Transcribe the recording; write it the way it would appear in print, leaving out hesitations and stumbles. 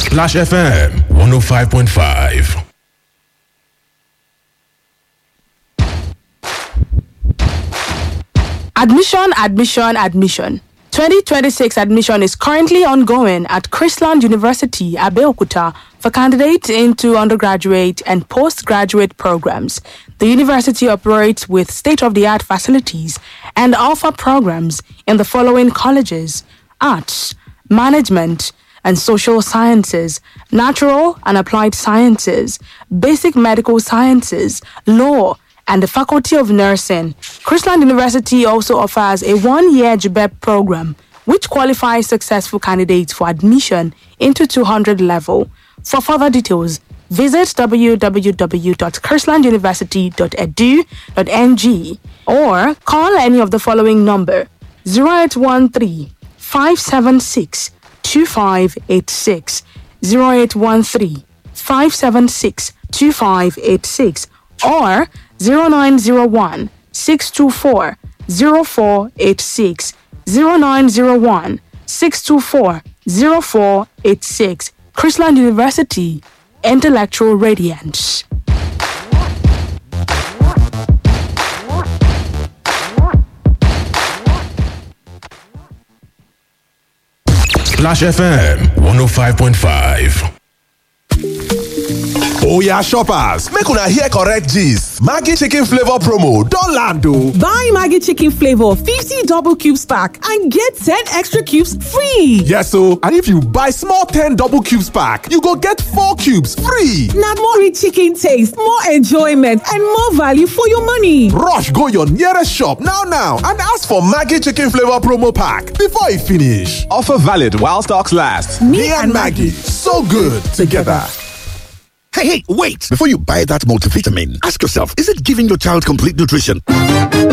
Splash FM 105.5. Admission. 2026 admission is currently ongoing at Chrisland University, Abeokuta, for candidates into undergraduate and postgraduate programs. The university operates with state-of-the-art facilities and offer programs in the following colleges: Arts, Management and Social Sciences, Natural and Applied Sciences, Basic Medical Sciences, Law, and the Faculty of Nursing. Chrisland University also offers a one-year JBEP program, which qualifies successful candidates for admission into 200 level. For further details, visit www.chrislanduniversity.edu.ng or call any of the following number: 0813 576 2586, 0813 576 2586, or 0901 624 0486, 0901 624 0486. Chrisland University, Intellectual Radiance. Splash FM 105.5. Oya shoppers, make una hear correct gist. Maggi chicken flavor promo don land o. Buy Maggi chicken flavor 50 double cubes pack and get 10 extra cubes free. Yes o, and if you buy small 10 double cubes pack, you go get 4 cubes free. Na more rich chicken taste, more enjoyment and more value for your money. Rush go your nearest shop now and ask for Maggi chicken flavor promo pack before e finish. Offer valid while stocks last. Me and Maggi, so good together. Hey, wait! Before you buy that multivitamin, ask yourself, is it giving your child complete nutrition?